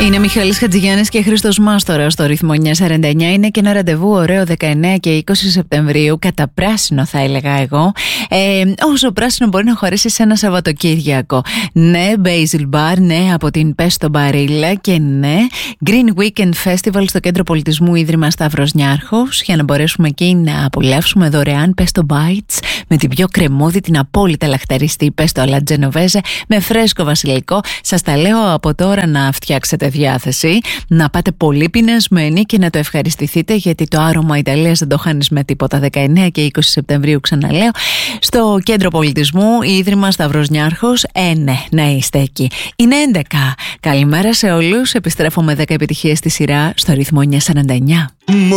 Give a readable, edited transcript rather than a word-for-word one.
Είναι Μιχάλης Χατζηγιάννης και Χρήστος Μάστορα στο ρυθμό 949. Είναι και ένα ραντεβού ωραίο 19 και 20 Σεπτεμβρίου. Κατά πράσινο θα έλεγα εγώ. Όσο πράσινο μπορεί να χωρέσει σε ένα Σαββατοκύριακο. Ναι, Basil Bar, ναι, από την Πέστο Μπαρίλα. Και ναι, Green Weekend Festival στο Κέντρο Πολιτισμού Ίδρυμα Σταύρος Νιάρχος. Για να μπορέσουμε εκεί να απολαύσουμε δωρεάν Pesto Bites με την πιο κρεμούδη, την απόλυτα λαχταριστή Pesto alla Genovese με φρέσκο βασιλικό. Σας τα λέω από τώρα να φτιάξετε διάθεση, να πάτε πολύ πεινασμένοι και να το ευχαριστηθείτε, γιατί το άρωμα Ιταλίας δεν το χάνεις με τίποτα. 19 και 20 Σεπτεμβρίου, ξαναλέω, στο Κέντρο Πολιτισμού Ίδρυμα Σταύρος Νιάρχος. Ναι, να είστε εκεί. Είναι 11. Καλημέρα σε όλους. Επιστρέφω με 10 επιτυχίες στη σειρά στο ρυθμό 949.